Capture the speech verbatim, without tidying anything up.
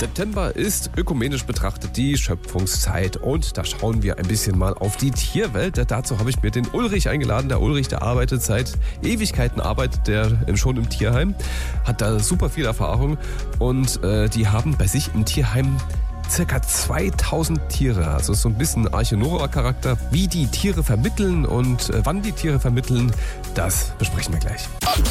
September ist ökumenisch betrachtet die Schöpfungszeit und da schauen wir ein bisschen mal auf die Tierwelt. Dazu habe ich mir den Ulrich eingeladen. Der Ulrich, der arbeitet seit Ewigkeiten, arbeitet der schon im Tierheim, hat da super viel Erfahrung und äh, die haben bei sich im Tierheim circa zweitausend Tiere, also so ein bisschen Arche Nova-Charakter. Wie die Tiere vermitteln und äh, wann die Tiere vermitteln, das besprechen wir gleich.